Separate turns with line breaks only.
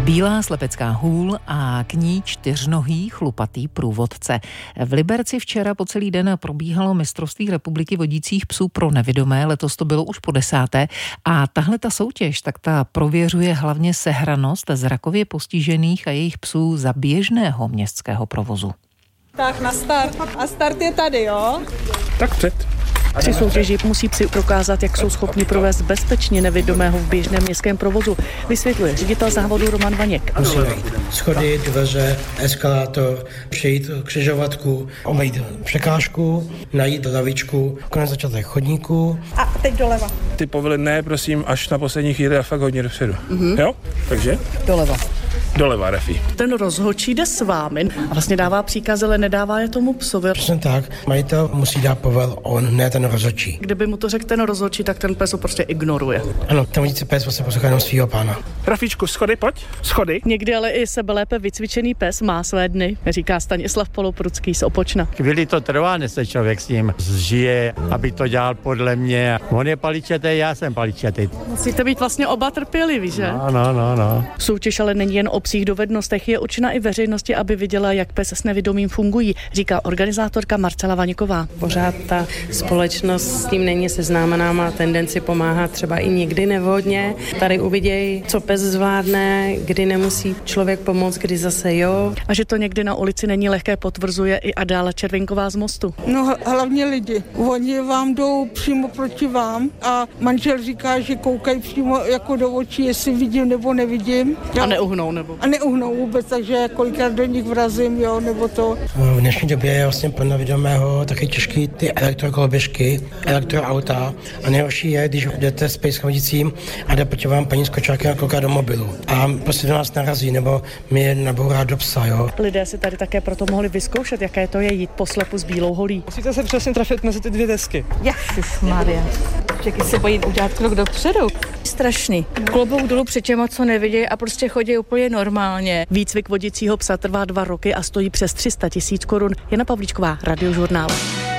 Bílá slepecká hůl a k ní čtyřnohý chlupatý průvodce. V Liberci včera po celý den probíhalo mistrovství republiky vodících psů pro nevidomé, letos to bylo už po 10. A tahle ta soutěž, tak ta prověřuje hlavně sehranost zrakově postižených a jejich psů za běžného městského provozu.
Tak na start. A start je tady, jo?
Tak před.
Při soutěži musí psi prokázat, jak jsou schopni provést bezpečně nevidomého v běžném městském provozu, vysvětluje ředitel závodu Roman Vaněk.
Musí najít schody, dveře, eskalátor, přejít křižovatku, obejít překážku, najít lavičku, konec začátek chodníku.
A teď doleva.
Ty povely ne, prosím, až na poslední chvíli a fakt hodně dopředu. Jo? Takže?
Doleva.
Doleva, refi.
Ten rozhodčí jde s vámi a vlastně dává příkaz, ale nedává je tomu psovi.
Přesně tak, majitel musí dát povel, on, ne ten rozhodčí.
Kdyby mu to řekl ten rozhodčí, tak ten pes ho prostě ignoruje.
Ano, ten vodící pes prostě poslouchá jenom svýho pána.
Rafíčku, schody, pojď, schody.
Někdy ale i sebelépe vycvičený pes má své dny, říká Stanislav Poloprucký z Opočna.
Chvíli to trvá, než se člověk s ním zžije, aby to dělal podle mě. On je paličetej, já jsem paličetej.
Musíte být vlastně oba trpěliví, že?
No.
Soutěž ale není jen o psích dovednostech, je určena i veřejnosti, aby viděla, jak pes s nevidomým fungují, říká organizátorka Marcela Vaňková.
Pořád ta společnost s tím není seznámená, má tendenci pomáhat třeba i někdy nevhodně. Tady uvidějí, co pes zvládne, kdy nemusí člověk pomoct, kdy zase jo.
A že to někdy na ulici není lehké, potvrzuje i Adála Červinková z Mostu.
No hlavně lidi. Oni vám jdou přímo proti vám a manžel říká, že koukají přímo jako do očí, jestli vidím nebo nevidím.
A neuhnou nebo?
A neuhnou vůbec, takže kolikrát do nich vrazím, jo, nebo to.
V dnešní době je vlastně pro nevidomého taky těžký ty elektrokoloběžky, elektroauta a nejhorší je, když jdete s pejskovicím a jde proti vám paní s kočárkem a kouká do mobilu a prostě do nás narazí nebo mi nabourá do psa, jo.
Lidé si tady také proto mohli vyzkoušet, jaké to je jít po slepu s bílou holí.
Musíte se přesně trefit mezi ty dvě desky.
Ježišmarja. Čeky se bojí udělat krok dopředu. Strašný. Klobouk dolů před těma, co nevidějí a prostě chodí úplně normálně.
Výcvik vodicího psa trvá 2 roky a stojí přes 300 000 korun. Jana Pavlíčková, Radiožurnál.